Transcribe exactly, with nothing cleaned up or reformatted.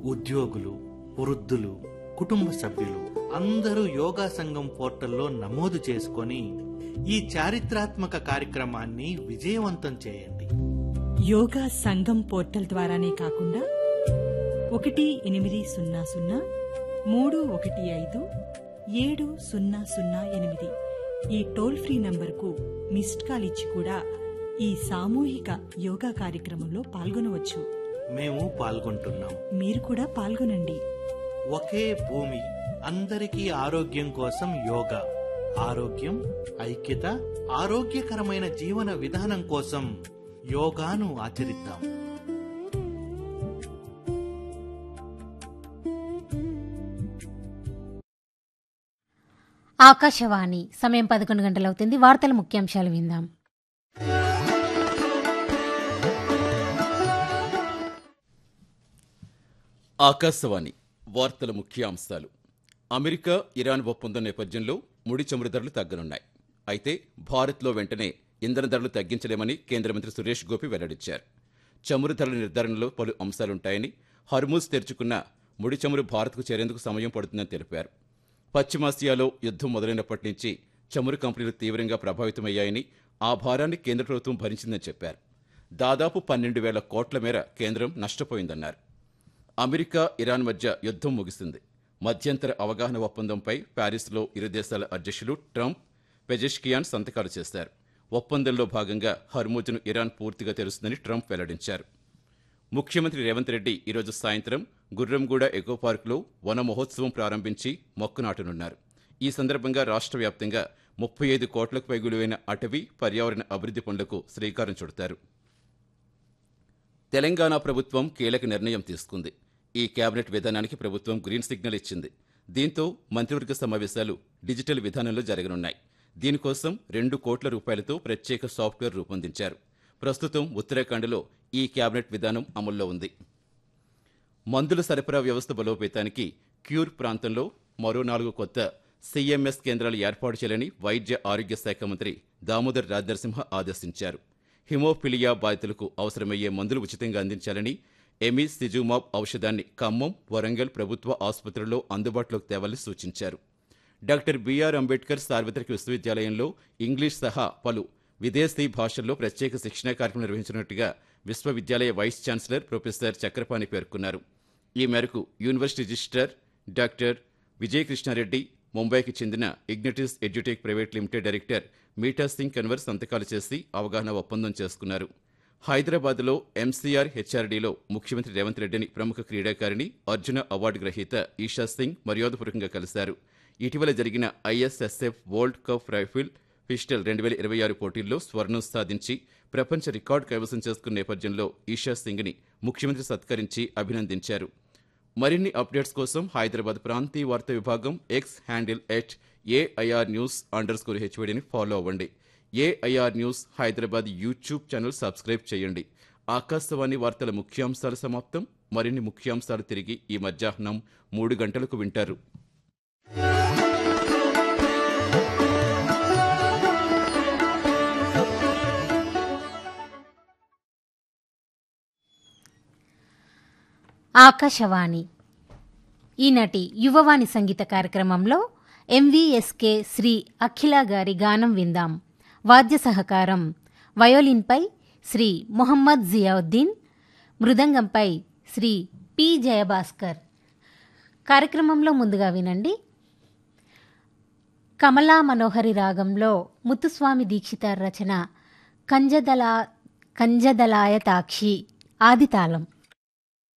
ఉద్యోగులు, వృద్ధులు, కుటుంబ సభ్యులు అందరూ యోగా సంఘం పోర్టల్లో నమోదు చేసుకొని ఈ చారిత్రాత్మక కార్యక్రమాన్ని విజయవంతం చేయండి. యోగా సంఘం పోర్టల్ ద్వారానే కాకుండా ఒకటి ఎనిమిది సున్నా సున్నా మూడు ఒకటి ఐదు ఏడు సున్నా సున్నా ఎనిమిది ఈ టోల్ ఫ్రీ నంబర్కు మిస్డ్ కాల్ ఇచ్చి కూడా ఈ సామూహిక యోగా కార్యక్రమంలో పాల్గొనవచ్చు. మేము పాల్గొంటున్నాం, మీరు కూడా పాల్గొనండి. ఒకే భూమి, అందరికీ ఆరోగ్యం కోసం యోగా. ఆరోగ్యం, ఐక్యత, ఆరోగ్యకరమైన జీవన విధానం కోసం యోగాను ఆచరిద్దాం. ఆకాశవాణి సమయం పదకొండు గంటలవుతుంది. వార్తల ముఖ్యాంశాలు విందాం. ఆకాశవాణి వార్తల ముఖ్యాంశాలు. అమెరికా ఇరాన్ ఒప్పందం నేపథ్యంలో ముడి చమురు ధరలు తగ్గనున్నాయి. అయితే భారత్లో వెంటనే ఇంధన ధరలు తగ్గించలేమని కేంద్ర మంత్రి సురేష్ గోపి వెల్లడించారు. చమురు ధరల నిర్ధారణలో పలు అంశాలుంటాయని, హర్మూజ్ తెరుచుకున్న ముడి చమురు భారత్కు చేరేందుకు సమయం పడుతుందని తెలిపారు. పశ్చిమాసియాలో యుద్ధం మొదలైనప్పటి నుంచి చమురు కంపెనీలు తీవ్రంగా ప్రభావితమయ్యాయని, ఆ భారాన్ని కేంద్ర ప్రభుత్వం భరించిందని చెప్పారు. దాదాపు పన్నెండు వేల కోట్ల మేర కేంద్రం నష్టపోయిందన్నారు. అమెరికా ఇరాన్ మధ్య యుద్ధం ముగిసింది. మధ్యంతర అవగాహన ఒప్పందంపై ప్యారిస్లో ఇరు దేశాల అధ్యక్షులు ట్రంప్, పెజెష్కియాన్ సంతకాలు చేశారు. ఒప్పందంలో భాగంగా హర్మూజ్ను ఇరాన్ పూర్తిగా తెరుస్తుందని ట్రంప్ వెల్లడించారు. ముఖ్యమంత్రి రేవంత్ రెడ్డి ఈరోజు సాయంత్రం గుర్రంగూడ ఎకో పార్కులో వన మహోత్సవం ప్రారంభించి మొక్కు నాటనున్నారు. ఈ సందర్భంగా రాష్ట్ర వ్యాప్తంగా ముప్పై ఐదు కోట్లకు పై విలువైన అటవీ, పర్యావరణ అభివృద్ధి పనులకు శ్రీకారం చుడతారు. తెలంగాణ ప్రభుత్వం కీలక నిర్ణయం తీసుకుంది. ఈ కేబినెట్ విధానానికి ప్రభుత్వం గ్రీన్ సిగ్నల్ ఇచ్చింది. దీంతో మంత్రివర్గ సమావేశాలు డిజిటల్ విధానంలో జరగనున్నాయి. దీనికోసం రెండు కోట్ల రూపాయలతో ప్రత్యేక సాఫ్ట్వేర్ రూపొందించారు. ప్రస్తుతం ఉత్తరాఖండ్లో ఈ కేబినెట్ విధానం అమల్లో ఉంది. మందుల సరఫరా వ్యవస్థ బలోపేతానికి క్యూర్ ప్రాంతంలో మరో నాలుగు కొత్త సీఎంఎస్ కేంద్రాలు ఏర్పాటు చేయాలని వైద్య ఆరోగ్య శాఖ మంత్రి దామోదర్ రాజనరసింహ ఆదేశించారు. హిమోఫిలియా బాధితులకు అవసరమయ్యే మందులు ఉచితంగా అందించాలని, ఎమిస్ సిజుమాబ్ ఔషధాన్ని ఖమ్మం, వరంగల్ ప్రభుత్వ ఆసుపత్రుల్లో అందుబాటులోకి తేవాలని సూచించారు. డాక్టర్ బిఆర్ అంబేద్కర్ సార్వత్రిక విశ్వవిద్యాలయంలో ఇంగ్లీష్ సహా పలు విదేశీ భాషల్లో ప్రత్యేక శిక్షణా కార్యక్రమం నిర్వహించినట్టుగా విశ్వవిద్యాలయ వైస్ ఛాన్సలర్ ప్రొఫెసర్ చక్రపాణి పేర్కొన్నారు. ఈ మేరకు యూనివర్సిటీ రిజిస్ట్రార్ డాక్టర్ విజయకృష్ణారెడ్డి, ముంబైకి చెందిన ఇగ్నిటిస్ ఎడ్యుటెక్ ప్రైవేట్ లిమిటెడ్ డైరెక్టర్ మీఠా సింగ్ కన్వర్ సంతకాలు చేసి అవగాహన ఒప్పందం చేసుకున్నారు. హైదరాబాద్లో ఎంసీఆర్ హెచ్ఆర్డీలో ముఖ్యమంత్రి రేవంత్ రెడ్డిని ప్రముఖ క్రీడాకారిణి, అర్జున అవార్డు గ్రహీత ఈషా సింగ్ మర్యాదపూర్వకంగా కలిశారు. ఇటీవల జరిగిన ISSF world cup rifle pistol రెండు వేల ఇరవై ఆరు పోటీల్లో స్వర్ణం సాధించి ప్రపంచ రికార్డు కైవసం చేసుకున్న నేపథ్యంలో ఈషా సింగ్ని ముఖ్యమంత్రి సత్కరించి అభినందించారు. మరిన్ని అప్డేట్స్ కోసం హైదరాబాద్ ప్రాంతీయ వార్తా విభాగం X handle at AIR news under score హెచ్వైడీని follow అవ్వండి. AIR news Hyderabad YouTube channel subscribe చేయండి. ఆకాశవాణి వార్తల ముఖ్యాంశాలు సమాప్తం. మరిన్ని ముఖ్యాంశాలు తిరిగి ఈ మధ్యాహ్నం మూడు గంటలకు వింటారు. ఆకాశవాణి ఈనాటి యువవాణి సంగీత కార్యక్రమంలో ఎంవీఎస్కే శ్రీ అఖిల గారి గానం విందాం. వాద్య సహకారం వయోలిన్పై శ్రీ మొహమ్మద్ జియావుద్దీన్, మృదంగంపై శ్రీ పి జయభాస్కర్. కార్యక్రమంలో ముందుగా వినండి కమలా మనోహరి రాగంలో ముత్తుస్వామి దీక్షితార్ రచన కంజదలా కంజదలాయతాక్షి ఆదితాళం.